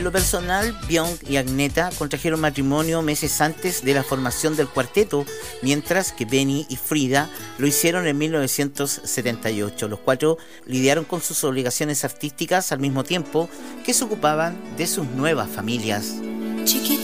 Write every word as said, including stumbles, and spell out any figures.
En lo personal, Björk y Agneta contrajeron matrimonio meses antes de la formación del cuarteto, mientras que Benny y Frida lo hicieron en mil novecientos setenta y ocho. Los cuatro lidiaron con sus obligaciones artísticas al mismo tiempo que se ocupaban de sus nuevas familias.